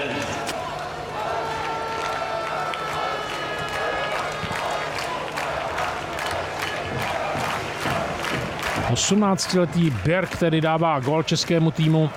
Osmnáctiletý Berg, který dává gól českému týmu.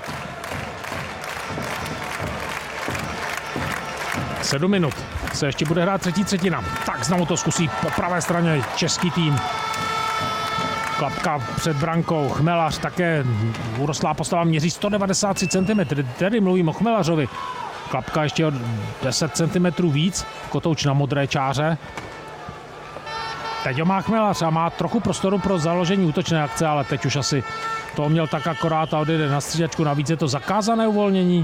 7 minut se ještě bude hrát třetí třetina. Tak znovu to zkusí po pravé straně český tým. Klapka před brankou, Chmelař také urostlá postava, měří 193 cm, tedy mluvím o Chmelařovi. Klapka ještě o 10 cm víc, Kotouč na modré čáře. Teď ho má Chmelař a má trochu prostoru pro založení útočné akce, ale teď už asi to měl tak akorát a odjede na střídačku. Navíc je to zakázané uvolnění.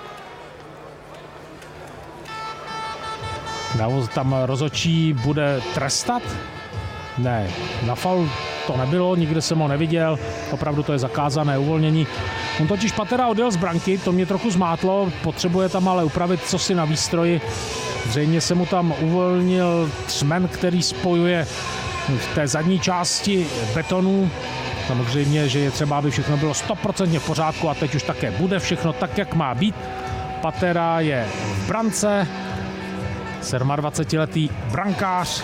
Davo tam rozhodčí bude trestat? Ne, na faul to nebylo, nikde jsem ho neviděl, opravdu to je zakázané uvolnění. On totiž Patera odjel z branky, to mě trochu zmátlo, potřebuje tam ale upravit cosi na výstroji. Zřejmě se mu tam uvolnil třmen, který spojuje v té zadní části betonu. Samozřejmě, že je třeba, aby všechno bylo 100% v pořádku a teď už také bude všechno tak, jak má být. Patera je v brance, 27letý brankář.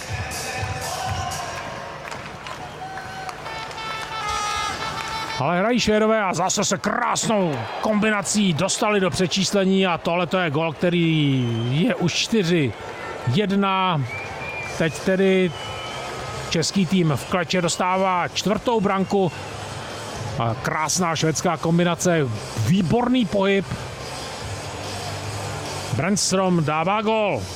Ale hrají Švédové a zase se krásnou kombinací dostali do přečíslení a tohle to je gol, který je už 4-1. Teď tedy český tým v kleče dostává čtvrtou branku. A krásná švédská kombinace, výborný pohyb. Brännström dává gol.